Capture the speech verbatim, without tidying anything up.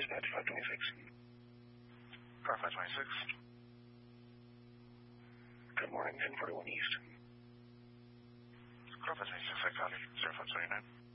dispatch five twenty-six. Car five twenty-six. Good morning, ten forty-one East. Car five twenty-six, I copy. zero five two nine.